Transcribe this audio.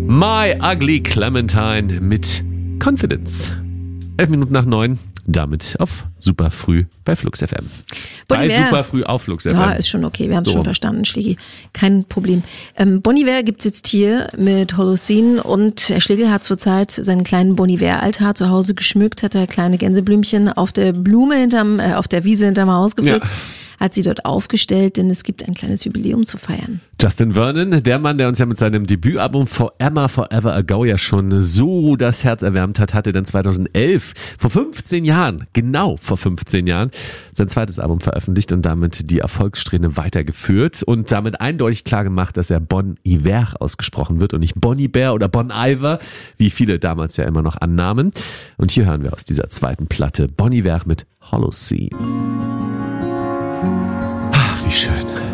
My Ugly Clementine mit Confidence. 11 Minuten nach 9. Damit auf super früh bei Flux FM. Bei super früh auf Flux FM. Ja, ist schon okay. Wir haben es schon verstanden, Schlägi. Kein Problem. Bon Iver gibt's jetzt hier mit Holocene und Herr Schlegel hat zurzeit seinen kleinen Bon Iver-Altar zu Hause geschmückt, hat er kleine Gänseblümchen auf der auf der Wiese hinterm Haus gepflückt. Ja. Hat sie dort aufgestellt, denn es gibt ein kleines Jubiläum zu feiern. Justin Vernon, der Mann, der uns ja mit seinem Debütalbum Forever Ago ja schon so das Herz erwärmt hat, hatte dann 2011, vor 15 Jahren, genau vor 15 Jahren, sein zweites Album veröffentlicht und damit die Erfolgssträhne weitergeführt und damit eindeutig klar gemacht, dass er Bon Iver ausgesprochen wird und nicht Bon Iver oder Bon Iver, wie viele damals ja immer noch annahmen. Und hier hören wir aus dieser zweiten Platte Bon Iver mit Holocene. Ach, wie schön.